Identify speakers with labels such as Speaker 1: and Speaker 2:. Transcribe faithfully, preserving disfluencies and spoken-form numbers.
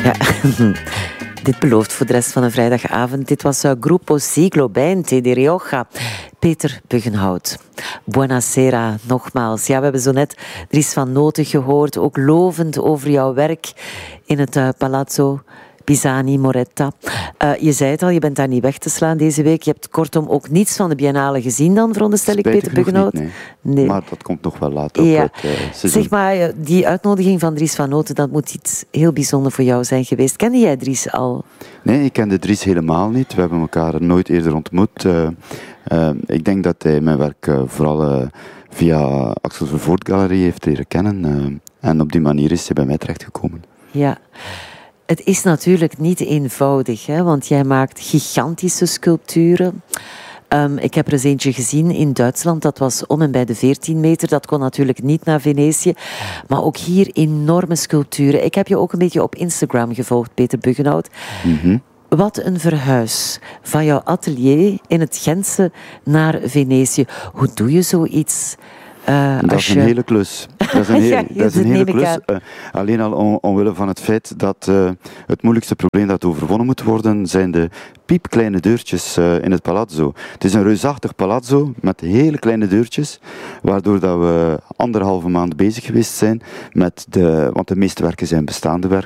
Speaker 1: Ja. Dit belooft voor de rest van een vrijdagavond. Dit was uh, Grupo Siglo Bente de Rioja. Peter Buggenhout. Buonasera, nogmaals. Ja, we hebben zo net Dries van Noten gehoord, ook lovend over jouw werk in het uh, Palazzo Pisani Moretta. Uh, je zei het al, je bent daar niet weg te slaan deze week. Je hebt kortom ook niets van de Biennale gezien dan, veronderstel ik, Peter Buggenhout?
Speaker 2: Nee.
Speaker 1: nee,
Speaker 2: maar dat komt nog wel later
Speaker 1: ja.
Speaker 2: op het uh, seizoen.
Speaker 1: Zeg maar, die uitnodiging van Dries van Noten, dat moet iets heel bijzonders voor jou zijn geweest. Kende jij Dries al?
Speaker 2: Nee, ik kende Dries helemaal niet. We hebben elkaar nooit eerder ontmoet. Uh, uh, ik denk dat hij mijn werk uh, vooral uh, via Axel Vervoort Galerie heeft leren kennen. Uh, en op die manier is hij bij mij terechtgekomen.
Speaker 1: Ja. Het is natuurlijk niet eenvoudig, hè, want jij maakt gigantische sculpturen. Um, ik heb er eens eentje gezien in Duitsland, dat was om en bij de veertien meter. Dat kon natuurlijk niet naar Venetië. Maar ook hier enorme sculpturen. Ik heb je ook een beetje op Instagram gevolgd, Peter Buggenhout.
Speaker 2: Mm-hmm.
Speaker 1: Wat een verhuis van jouw atelier in het Gentse naar Venetië. Hoe doe je zoiets? Uh,
Speaker 2: dat is een
Speaker 1: je...
Speaker 2: hele klus. Dat is een, heel,
Speaker 1: ja,
Speaker 2: dat is een hele klus. Uh, alleen al om, omwille van het feit dat uh, het moeilijkste probleem dat overwonnen moet worden, zijn de piepkleine deurtjes uh, in het palazzo. Het is een reusachtig palazzo met hele kleine deurtjes, waardoor dat we anderhalve maand bezig geweest zijn met de, want de meeste werken zijn bestaande werken.